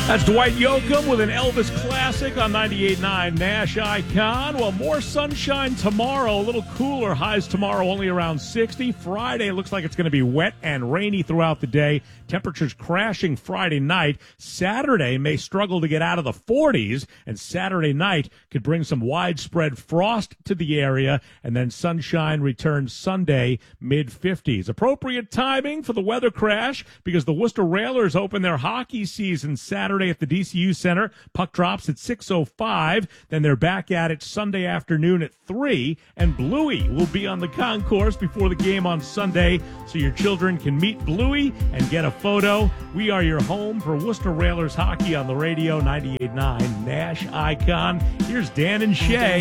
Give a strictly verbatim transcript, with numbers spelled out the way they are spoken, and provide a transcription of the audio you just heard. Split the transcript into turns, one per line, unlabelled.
That's Dwight Yoakam with an Elvis classic on ninety-eight point nine Nash Icon. Well, more sunshine tomorrow, a little cooler. Highs tomorrow only around sixty. Friday looks like it's going to be wet and rainy throughout the day. Temperatures crashing Friday night. Saturday may struggle to get out of the forties, and Saturday night could bring some widespread frost to the area, and then sunshine returns Sunday, mid-fifties. Appropriate timing for the weather crash because the Worcester Railers open their hockey season Saturday at the D C U Center. Puck drops at six oh five. Then they're back at it Sunday afternoon at three. And Bluey will be on the concourse before the game on Sunday, so your children can meet Bluey and get a photo. We are your home for Worcester Railers hockey on the radio, ninety-eight point nine Nash Icon. Here's Dan and Shay.